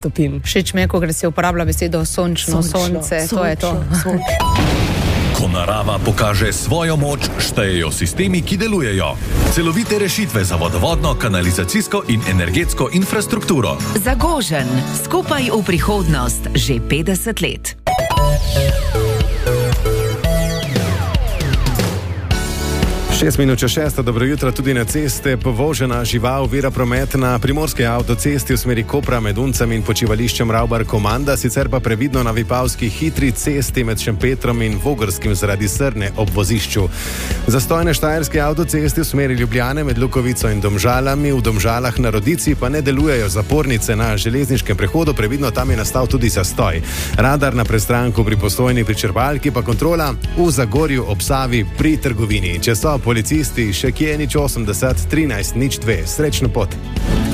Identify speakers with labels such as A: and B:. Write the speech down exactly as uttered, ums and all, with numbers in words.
A: stopinj.
B: Všeč mi je, ko gre se uporablja besedo sončno,
A: Sončno,
B: sonce,
A: sončno,
B: to je to.
C: Ko narava pokaže svojo moč, štejejo sistemi, ki delujejo. Celovite rešitve za vodovodno, kanalizacijsko in energetsko infrastrukturo.
D: Zagožen, skupaj v prihodnost, že petdeset let.
E: Šest minut čez šesto, dobro jutro tudi na ceste. Povožena žival ovira promet na primorski avtocesti v smeri Kopra med Uncem in počivališčem Ravbar-Komanda, sicer pa previdno na vipavski hitri cesti med Šempetrom in Vogorskim zaradi Srne ob vozišču. Zastoj na štajerski avtocesti v smeri Ljubljane med Lukovico in Domžalami, v Domžalah na Rodici pa ne delujejo zapornice na železniškem prehodu, previdno tam je nastal tudi zastoj. Radar na prestranku pri Postojni pri črpalki, pa kontrola v Zagorju ob Savi pri trgovini. Če so policisti še kje, nič osemdeset trinajst nič dve. Srečno pot.